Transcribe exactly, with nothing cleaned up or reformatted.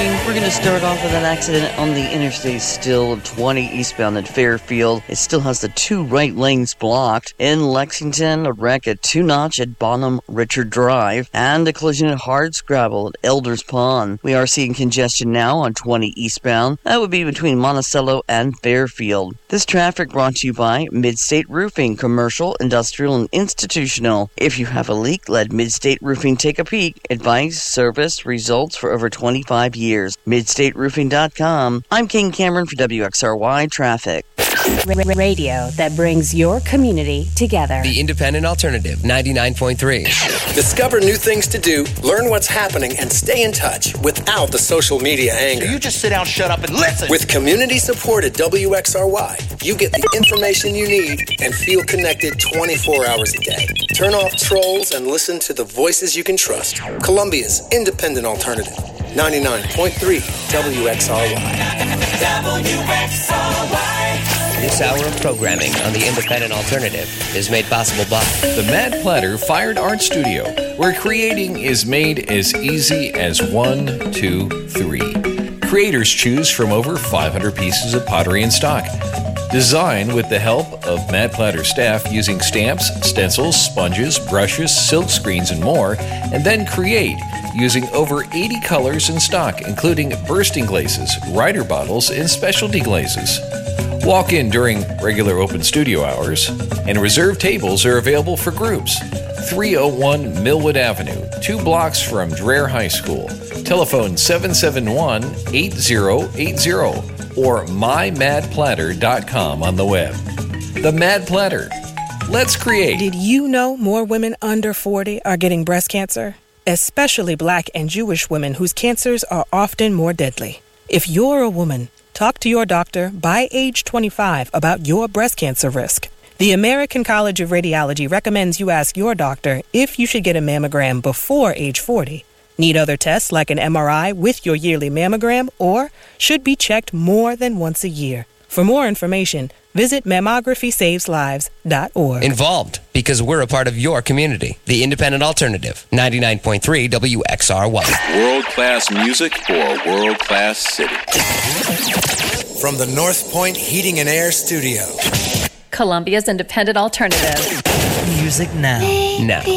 morning. We're going to start off with an accident on the Interstate Still twenty eastbound at Fairfield. It still has the two right lanes blocked. In Lexington, a wreck at Two Notch at Bonham Richard Drive, and a collision at Hardscrabble at Elders Pond. We are seeing congestion now on twenty eastbound. That would be between Monticello and Fairfield. This traffic brought to you by Midstate Roofing, commercial, industrial, and institutional. If you have a leak, let Midstate Roofing take a peek. Advice, service, results for over twenty-five years. midstate roofing dot com. I'm King Cameron for W X R Y Traffic. Radio that brings your community together. The Independent Alternative, ninety-nine point three. Discover new things to do, learn what's happening, and stay in touch without the social media anger. So you just sit down, shut up, and listen. With community support at W X R Y, you get the information you need and feel connected twenty-four hours a day. Turn off trolls and listen to the voices you can trust. Columbia's Independent Alternative, ninety-nine point three W X R Y. W X R Y. This hour of programming on the Independent Alternative is made possible by the Mad Platter Fine Art Studio, where creating is made as easy as one, two, three. Creators choose from over five hundred pieces of pottery in stock. Design with the help of Mad Platter staff using stamps, stencils, sponges, brushes, silk screens, and more, and then create using over eighty colors in stock, including bursting glazes, rider bottles, and specialty glazes. Walk in during regular open studio hours, and reserved tables are available for groups. three oh one Millwood Avenue, two blocks from Dreher High School. Telephone seven seven one, eight zero eight zero or my mad platter dot com on the web. The Mad Platter. Let's create. Did you know more women under forty are getting breast cancer? Especially Black and Jewish women whose cancers are often more deadly. If you're a woman, talk to your doctor by age twenty-five about your breast cancer risk. The American College of Radiology recommends you ask your doctor if you should get a mammogram before age forty. Need other tests like an M R I with your yearly mammogram, or should be checked more than once a year. For more information, visit mammography saves lives dot org. Involved, because we're a part of your community. The Independent Alternative, ninety-nine point three W X R Y. World-class music for a world-class city. From the North Point Heating and Air Studio. Columbia's Independent Alternative. Music now. Now.